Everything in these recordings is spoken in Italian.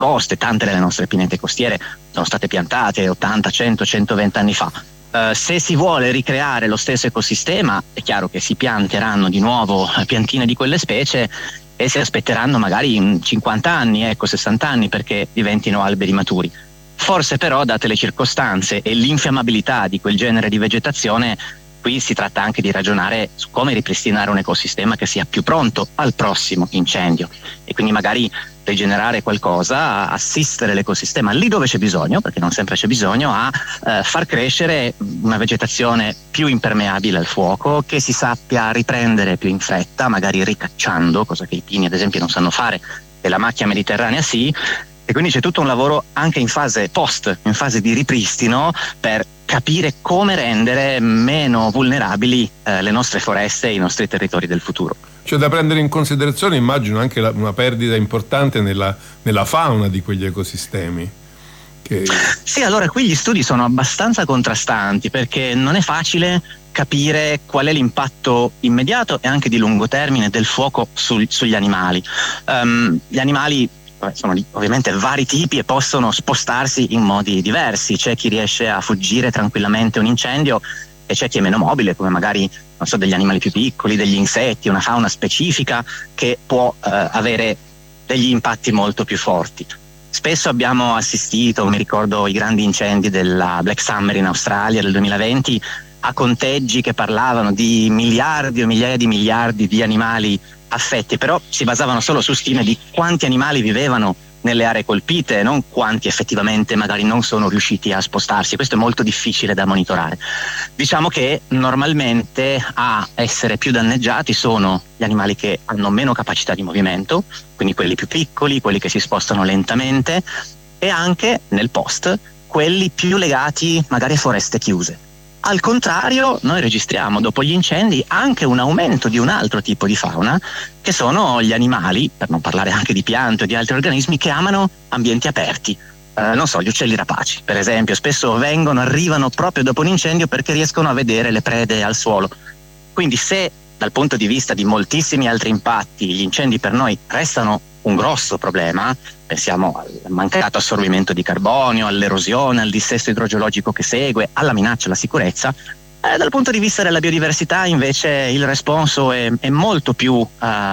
coste. Tante delle nostre pinete costiere sono state piantate 80, 100, 120 anni fa. Se si vuole ricreare lo stesso ecosistema, è chiaro che si pianteranno di nuovo piantine di quelle specie e si aspetteranno magari 50 anni, 60 anni, perché diventino alberi maturi. Forse però, date le circostanze e l'infiammabilità di quel genere di vegetazione, qui si tratta anche di ragionare su come ripristinare un ecosistema che sia più pronto al prossimo incendio, e quindi magari rigenerare qualcosa, assistere l'ecosistema lì dove c'è bisogno, perché non sempre c'è bisogno, a far crescere una vegetazione più impermeabile al fuoco, che si sappia riprendere più in fretta, magari ricacciando, cosa che i pini ad esempio non sanno fare e la macchia mediterranea sì. E quindi c'è tutto un lavoro anche in fase post, in fase di ripristino, per capire come rendere meno vulnerabili le nostre foreste e i nostri territori del futuro. C'è da prendere in considerazione, immagino, anche una perdita importante nella fauna di quegli ecosistemi. Sì, allora qui gli studi sono abbastanza contrastanti, perché non è facile capire qual è l'impatto immediato e anche di lungo termine del fuoco sugli animali. Gli animali sono ovviamente vari tipi e possono spostarsi in modi diversi. C'è chi riesce a fuggire tranquillamente un incendio e c'è chi è meno mobile, come magari degli animali più piccoli, degli insetti, una fauna specifica che può avere degli impatti molto più forti. Spesso abbiamo assistito, mi ricordo i grandi incendi della Black Summer in Australia del 2020, a conteggi che parlavano di miliardi o migliaia di miliardi di animali affetti, però si basavano solo su stime di quanti animali vivevano nelle aree colpite, non quanti effettivamente magari non sono riusciti a spostarsi. Questo è molto difficile da monitorare. Diciamo che normalmente a essere più danneggiati sono gli animali che hanno meno capacità di movimento, quindi quelli più piccoli, quelli che si spostano lentamente, e anche nel post quelli più legati magari a foreste chiuse. Al contrario, noi registriamo dopo gli incendi anche un aumento di un altro tipo di fauna, che sono gli animali, per non parlare anche di piante o di altri organismi, che amano ambienti aperti. Gli uccelli rapaci, per esempio, spesso arrivano proprio dopo un incendio perché riescono a vedere le prede al suolo. Quindi se dal punto di vista di moltissimi altri impatti gli incendi per noi restano un grosso problema, pensiamo al mancato assorbimento di carbonio, all'erosione, al dissesto idrogeologico che segue, alla minaccia alla sicurezza, dal punto di vista della biodiversità invece il responso è molto più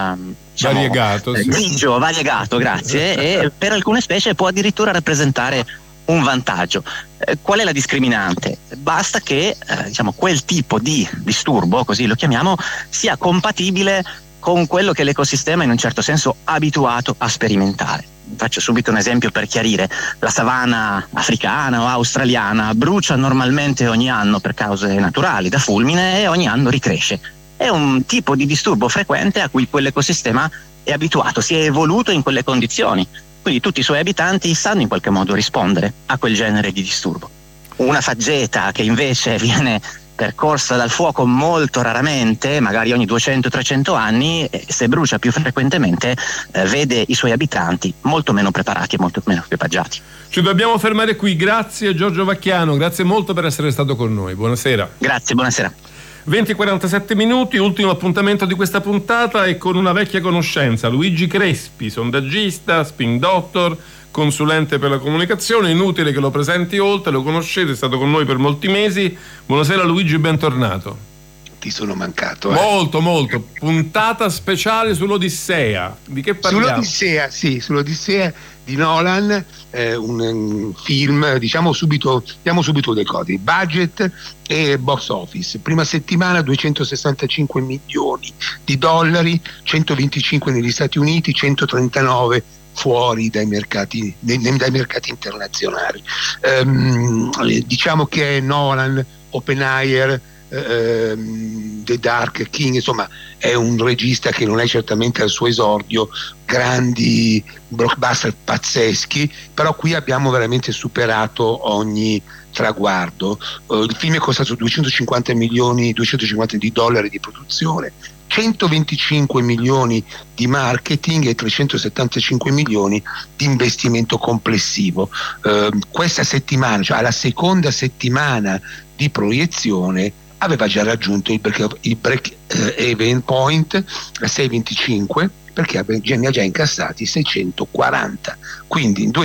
variegato, grigio, variegato, grazie, e per alcune specie può addirittura rappresentare un vantaggio. Qual è la discriminante? Basta che quel tipo di disturbo, così lo chiamiamo, sia compatibile con quello che l'ecosistema è in un certo senso abituato a sperimentare. Faccio subito un esempio per chiarire: la savana africana o australiana brucia normalmente ogni anno per cause naturali da fulmine e ogni anno ricresce. È un tipo di disturbo frequente a cui quell'ecosistema è abituato, si è evoluto in quelle condizioni, quindi tutti i suoi abitanti sanno in qualche modo rispondere a quel genere di disturbo. Una faggeta che invece viene percorsa dal fuoco molto raramente, magari ogni 200-300 anni, se brucia più frequentemente vede i suoi abitanti molto meno preparati e molto meno equipaggiati. Ci dobbiamo fermare qui. Grazie Giorgio Vacchiano, grazie molto per essere stato con noi. Buonasera. Grazie, buonasera. 20:47 minuti, ultimo appuntamento di questa puntata è con una vecchia conoscenza, Luigi Crespi, sondaggista, spin doctor, consulente per la comunicazione. Inutile che lo presenti oltre, lo conoscete, è stato con noi per molti mesi. Buonasera Luigi, bentornato. Ti sono mancato. Molto. Puntata speciale sull'Odissea. Di che parliamo? Sull'Odissea di Nolan, un film, diamo subito dei codi: budget e box office. Prima settimana 265 milioni di dollari, 125 negli Stati Uniti, 139 fuori dai mercati internazionali. Diciamo che Nolan, Oppenheimer, The Dark King, insomma è un regista che non è certamente al suo esordio, grandi blockbuster pazzeschi, però qui abbiamo veramente superato ogni traguardo. Il film è costato 250 milioni di dollari di produzione, 125 milioni di marketing e 375 milioni di investimento complessivo. Questa settimana, cioè alla seconda settimana di proiezione, aveva già raggiunto il break-even point a 6,25, perché ne ha già incassati 640. Quindi in 2